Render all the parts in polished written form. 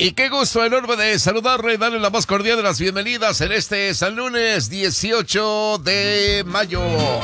Y qué gusto enorme de saludarle y darle la más cordial de las bienvenidas en este San Lunes 18 de mayo.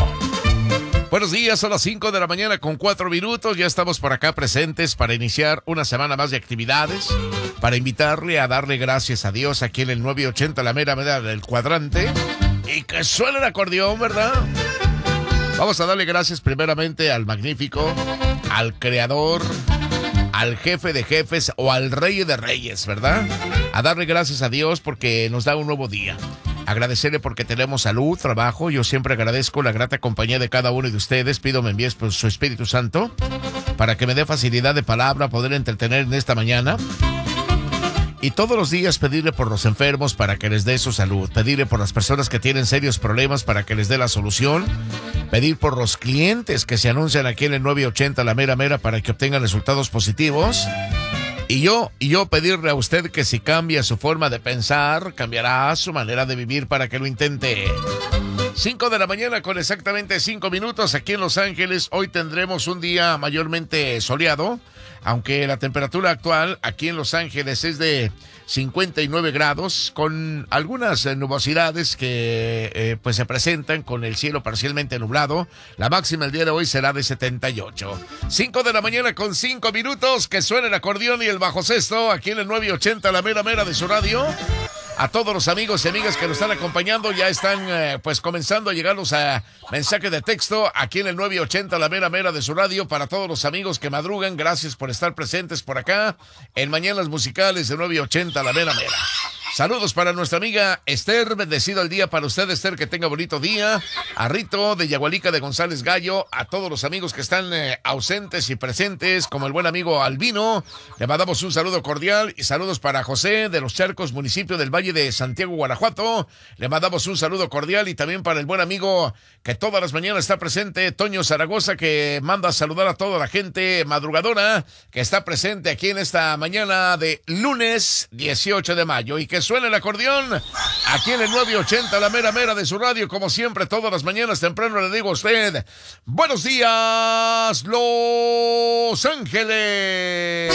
Buenos días, son las 5 de la mañana con 4 minutos. Ya estamos por acá presentes para iniciar una semana más de actividades. Para invitarle a darle gracias a Dios aquí en el 980, la mera del cuadrante. Y que suene el acordeón, ¿verdad? Vamos a darle gracias primeramente al magnífico, al creador, al jefe de jefes o al rey de reyes, ¿verdad? A darle gracias a Dios porque nos da un nuevo día. Agradecerle porque tenemos salud, trabajo. Yo siempre agradezco la grata compañía de cada uno de ustedes. Pido me envíes por su Espíritu Santo para que me dé facilidad de palabra, poder entretener en esta mañana. Y todos los días pedirle por los enfermos para que les dé su salud. Pedirle por las personas que tienen serios problemas para que les dé la solución. Pedir por los clientes que se anuncian aquí en el 980, la mera, para que obtengan resultados positivos. Y yo pedirle a usted que si cambia su forma de pensar, cambiará su manera de vivir para que lo intente. 5 de la mañana con exactamente 5 minutos aquí en Los Ángeles. Hoy tendremos un día mayormente soleado, aunque la temperatura actual aquí en Los Ángeles es de 59 grados, con algunas nubosidades que pues se presentan con el cielo parcialmente nublado. La máxima el día de hoy será de 78. 5 de la mañana con 5 minutos, que suene el acordeón y el bajo sexto aquí en el 980, la mera de su radio. A todos los amigos y amigas que nos están acompañando, ya están pues comenzando a llegarnos a mensajes de texto aquí en el 980, la mera de su radio. Para todos los amigos que madrugan, gracias por estar presentes por acá en Mañanas Musicales de 980, la mera. Saludos para nuestra amiga Esther, bendecido el día para usted, Esther, que tenga bonito día. A Rito de Yagualica de González Gallo, a todos los amigos que están ausentes y presentes, como el buen amigo Albino, le mandamos un saludo cordial. Y saludos para José de Los Charcos, municipio del Valle de Santiago, Guanajuato, le mandamos un saludo cordial. Y también para el buen amigo que todas las mañanas está presente, Toño Zaragoza, que manda a saludar a toda la gente madrugadora que está presente aquí en esta mañana de lunes 18 de mayo. Y que suena el acordeón aquí en el 980, la mera de su radio. Como siempre, todas las mañanas temprano le digo a usted, buenos días, Los Ángeles.